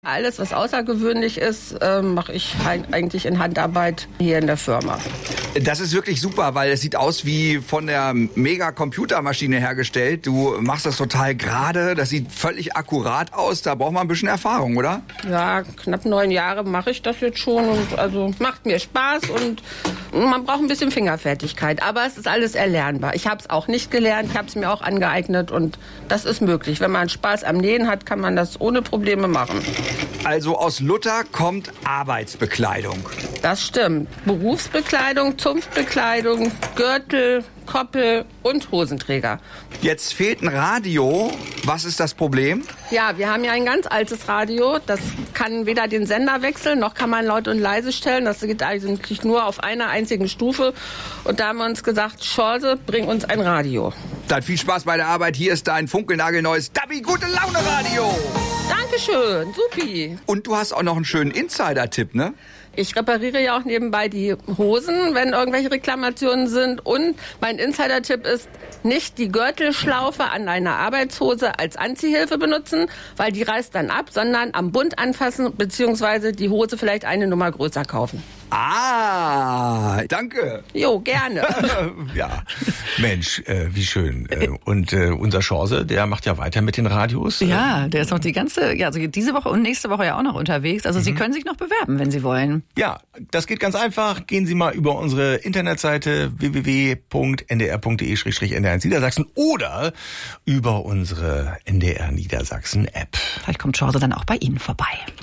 Alles, was außergewöhnlich ist, mache ich eigentlich in Handarbeit hier in der Firma. Das ist wirklich super, weil es sieht aus wie von der Mega-Computermaschine hergestellt. Du machst das total gerade, das sieht völlig akkurat aus. Da braucht man ein bisschen Erfahrung, oder? Ja, knapp 9 Jahre mache ich das jetzt schon und also macht mir Spaß und man braucht ein bisschen Fingerfertigkeit. Aber es ist alles erlernbar. Ich habe es auch nicht gelernt, ich habe es mir auch angeeignet und das ist möglich. Wenn man Spaß am Nähen hat, kann man das ohne Probleme machen. Also aus Luther kommt Arbeitsbekleidung. Das stimmt. Berufsbekleidung, Zunftbekleidung, Gürtel, Koppel und Hosenträger. Jetzt fehlt ein Radio. Was ist das Problem? Ja, wir haben ja ein ganz altes Radio. Das kann weder den Sender wechseln, noch kann man laut und leise stellen. Das geht eigentlich nur auf einer einzigen Stufe. Und da haben wir uns gesagt, Chance, bring uns ein Radio. Dann viel Spaß bei der Arbeit. Hier ist dein funkelnagelneues Dabby Gute Laune Radio. Dankeschön, supi. Und du hast auch noch einen schönen Insider-Tipp, ne? Ich repariere ja auch nebenbei die Hosen, wenn irgendwelche Reklamationen sind. Und mein Insider-Tipp ist, nicht die Gürtelschlaufe an einer Arbeitshose als Anziehhilfe benutzen, weil die reißt dann ab, sondern am Bund anfassen bzw. die Hose vielleicht eine Nummer größer kaufen. Ah, danke. Jo, gerne. Ja, Mensch, wie schön. Und unser Chance, der macht ja weiter mit den Radios. Ja, der ist noch also diese Woche und nächste Woche ja auch noch unterwegs. Also Sie können sich noch bewerben, wenn Sie wollen. Ja, das geht ganz einfach. Gehen Sie mal über unsere Internetseite www.ndr.de/NDR1 Niedersachsen oder über unsere NDR Niedersachsen App. Vielleicht kommt Chance dann auch bei Ihnen vorbei.